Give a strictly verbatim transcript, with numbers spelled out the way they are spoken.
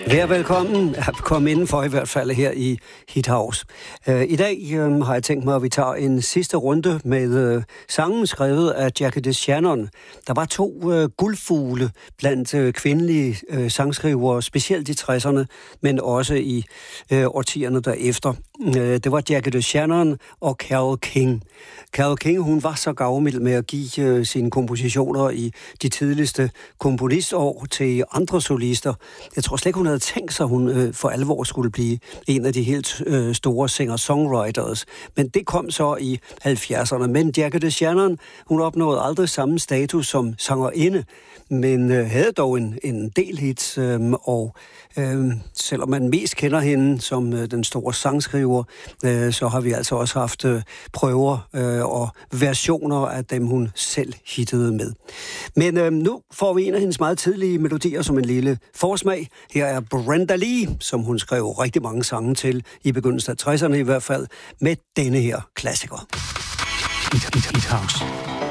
Vær velkommen. Kom indenfor i hvert fald her i Hit House. Uh, I dag uh, har jeg tænkt mig, at vi tager en sidste runde med uh, sangen skrevet af Jackie DeShannon. Der var to uh, guldfugle blandt uh, kvindelige uh, sangskrivere, specielt i tresserne, men også i uh, årtierne derefter. Uh, det var Jackie DeShannon og Carole King. Carole King, hun var så gavmild med at give uh, sine kompositioner i de tidligste komponistår til andre solister. Jeg tror slet ikke, hun havde tænkt sig, at hun øh, for alvor skulle blive en af de helt øh, store singer-songwriters. Men det kom så i halvfjerdserne. Men Jackie DeShannon, hun opnåede aldrig samme status som sangerinde, men øh, havde dog en, en del hits, øh, og øh, selvom man mest kender hende som øh, den store sangskriver, øh, så har vi altså også haft øh, prøver øh, og versioner af dem, hun selv hittede med. Men øh, nu får vi en af hendes meget tidlige melodier som en lille forsmag. Her er Brenda Lee, som hun skrev rigtig mange sange til i begyndelsen af tresserne i hvert fald, med denne her klassiker. Hit, hit, hit house.